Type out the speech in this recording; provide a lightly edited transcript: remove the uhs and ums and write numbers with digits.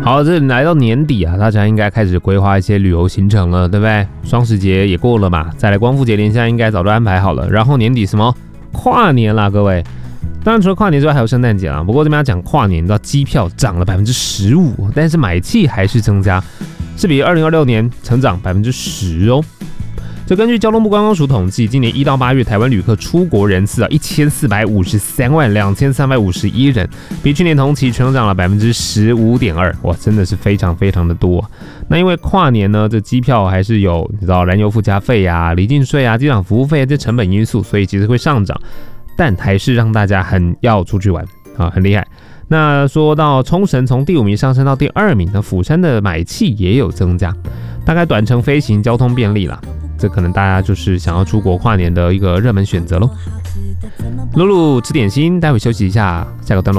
好，这来到年底啊，大家应该开始规划一些旅游行程了，对不对？双十节也过了嘛，再来光复节连假应该早就安排好了。然后年底什么跨年啦，各位。当然除了跨年之外还有圣诞节啦，不过这边要讲跨年，你知道机票涨了15%，但是买气还是增加，是比2026年成长10%哦。这根据交通部观光署统计，今年1到8月台湾旅客出国人次啊14532351人，比去年同期成长了15.2%，哇，真的是非常非常的多。那因为跨年呢，这机票还是有你知道燃油附加费啊、离境税啊、机场服务费这成本因素，所以其实会上涨，但还是让大家很要出去玩啊，很厉害。那说到冲绳从第5名上升到第2名，那釜山的买气也有增加，大概短程飞行交通便利啦。这可能大家就是想要出国跨年的一个热门选择咯。露露吃点心，待会休息一下，下个段落。